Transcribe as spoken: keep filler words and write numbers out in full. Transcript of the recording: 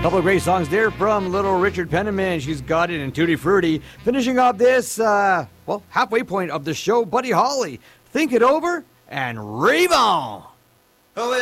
Couple of great songs there from Little Richard Penniman. She's Got It, and Tutti Frutti. Finishing off this, uh, well, halfway point of the show, Buddy Holly. Think it over and rave on.